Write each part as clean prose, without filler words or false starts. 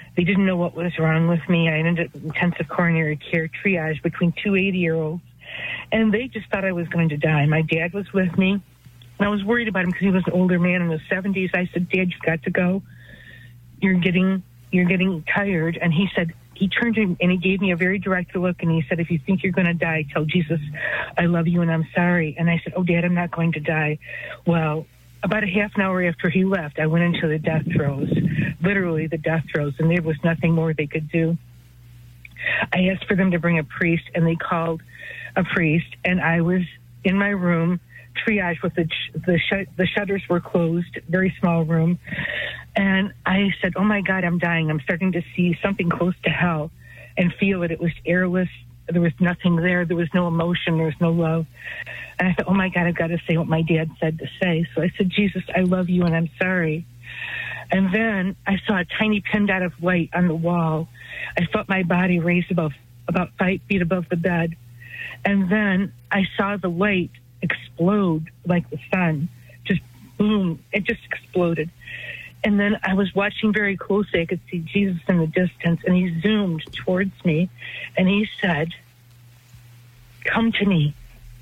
They didn't know what was wrong with me. I ended up in intensive coronary care triage between two 80-year-olds, and they just thought I was going to die. My dad was with me, and I was worried about him because he was an older man in his 70s. I said, Dad, you've got to go. You're getting tired. And he said, he turned to me and he gave me a very direct look, and he said, if you think you're going to die, tell Jesus I love you and I'm sorry. And I said, oh, Dad, I'm not going to die. Well, about a half an hour after he left, I went into the death throes, literally the death throes, and there was nothing more they could do. I asked for them to bring a priest, and they called a priest, and I was in my room, triage with the shutters were closed, very small room, and I said, oh my God, I'm dying. I'm starting to see something close to hell and feel it. It was airless. There was nothing there. There was no emotion. There was no love. And I thought, oh my God, I've got to say what my dad said to say. So I said, Jesus, I love you and I'm sorry. And then I saw a tiny pin dot of light on the wall. I felt my body raised about 5 feet above the bed. And then I saw the light explode like the sun. Just boom, it just exploded. And then I was watching very closely. I could see Jesus in the distance, and he zoomed towards me, and he said, come to me.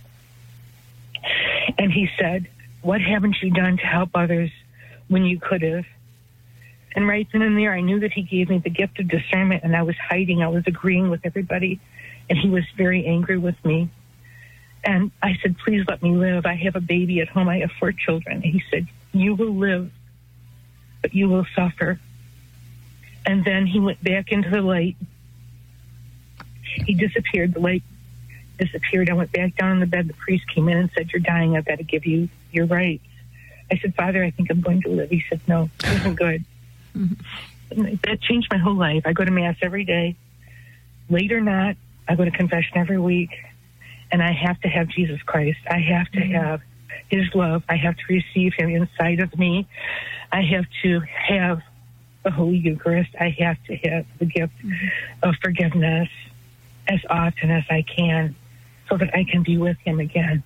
And he said, what haven't you done to help others when you could have? And right then and there, I knew that he gave me the gift of discernment, and I was hiding. I was agreeing with everybody, and he was very angry with me. And I said, please let me live. I have a baby at home. I have 4 children. And he said, you will live, but you will suffer. And then he went back into the light. He disappeared. The light disappeared. I went back down in the bed. The priest came in and said, you're dying. I've got to give you your rights. I said, Father, I think I'm going to live. He said, no, it isn't good. And that changed my whole life. I go to Mass every day. Late or not, I go to confession every week. And I have to have Jesus Christ. I have to have his love. I have to receive him inside of me. I have to have the Holy Eucharist. I have to have the gift of forgiveness as often as I can so that I can be with him again.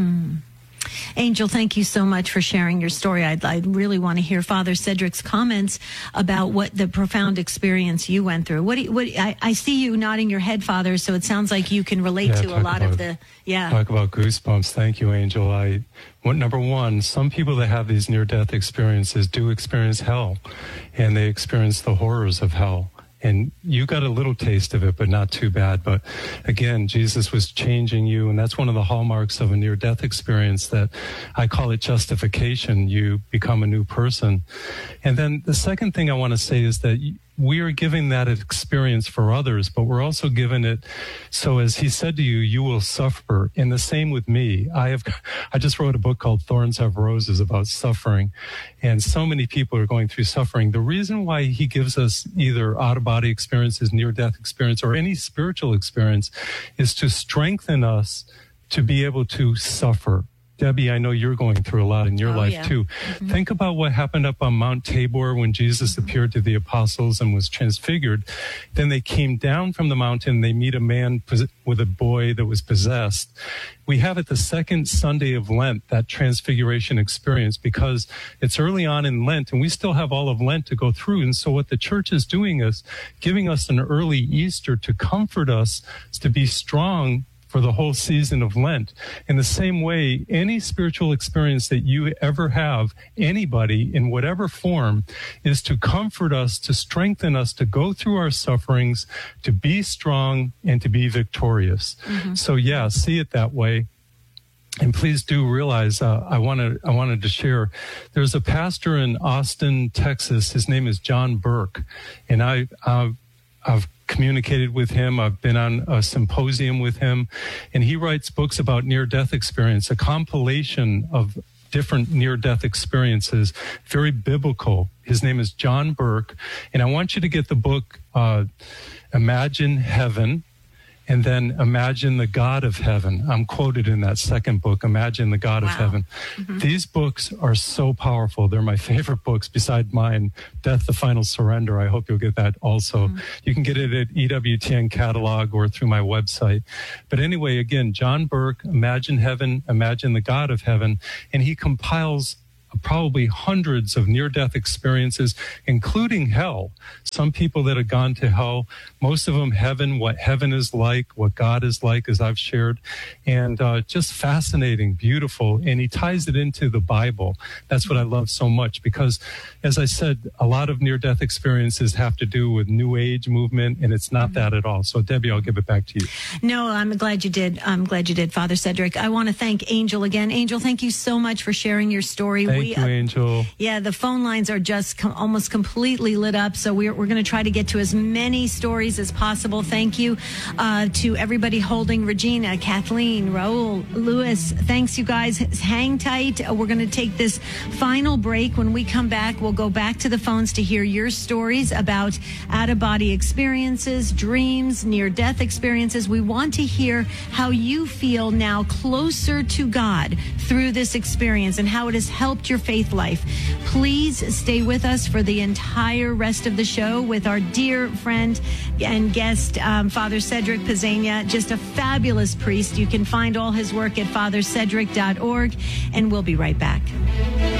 Angel, thank you so much for sharing your story. I really want to hear Father Cedric's comments about what the profound experience you went through. I see you nodding your head, Father, so it sounds like you can relate to a lot of the... Talk about goosebumps. Thank you, Angel. Number one, some people that have these near-death experiences do experience hell, and they experience the horrors of hell. And you got a little taste of it, but not too bad. But again, Jesus was changing you. And that's one of the hallmarks of a near-death experience, that I call it justification. You become a new person. And then the second thing I want to say is that we are giving that experience for others, but we're also giving it so, as he said to you, you will suffer. And the same with me. I just wrote a book called Thorns Have Roses about suffering. And so many people are going through suffering. The reason why he gives us either out-of-body experiences, near-death experience, or any spiritual experience is to strengthen us to be able to suffer. Debbie, I know you're going through a lot in your life too. Think about what happened up on Mount Tabor when Jesus appeared to the apostles and was transfigured. Then they came down from the mountain. They meet a man with a boy that was possessed. We have it the second Sunday of Lent, that transfiguration experience, because it's early on in Lent and we still have all of Lent to go through. And so what the church is doing is giving us an early Easter to comfort us, to be strong for the whole season of Lent. In the same way, any spiritual experience that you ever have, anybody in whatever form, is to comfort us, to strengthen us, to go through our sufferings, to be strong and to be victorious. So see it that way. And please do realize, I wanted to share, there's a pastor in Austin, Texas. His name is John Burke. And I've communicated with him. I've been on a symposium with him, and he writes books about near-death experience, a compilation of different near-death experiences, very biblical. His name is John Burke, and I want you to get the book, Imagine Heaven, and then Imagine the God of Heaven. I'm quoted in that second book, Imagine the God of Heaven. These books are so powerful. They're my favorite books beside mine, Death, the Final Surrender. I hope you'll get that also. You can get it at EWTN catalog or through my website. But anyway, again, John Burke, Imagine Heaven, Imagine the God of Heaven. And he compiles probably hundreds of near-death experiences, including hell. Some people that have gone to hell, most of them heaven, what heaven is like, what God is like, as I've shared, and just fascinating, beautiful, and he ties it into the Bible. That's what I love so much, because, as I said, a lot of near-death experiences have to do with New Age movement, and it's not that at all. So, Debbie, I'll give it back to you. No, I'm glad you did. I'm glad you did, Father Cedric. I want to thank Angel again. Angel, thank you so much for sharing your story. Thank you, Angel. Yeah, the phone lines are just almost completely lit up, so we're going to try to get to as many stories as possible. Thank you to everybody holding, Regina, Kathleen, Raul, Lewis. Thanks, you guys. Hang tight. We're going to take this final break. When we come back, we'll go back to the phones to hear your stories about out-of-body experiences, dreams, near-death experiences. We want to hear how you feel now closer to God through this experience and how it has helped your faith life. Please stay with us for the entire rest of the show with our dear friend and guest, Father Cedric Pizzania, just a fabulous priest. You can find all his work at fathercedric.org, and we'll be right back.